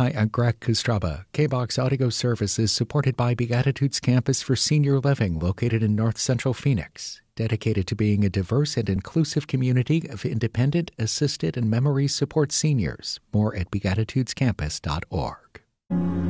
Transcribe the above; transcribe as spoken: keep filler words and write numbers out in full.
Hi, I'm Greg Kostraba. K-BOX Audio Service is supported by Beatitudes Campus for Senior Living, located in North Central Phoenix, dedicated to being a diverse and inclusive community of independent, assisted, and memory support seniors. More at beatitudes campus dot org.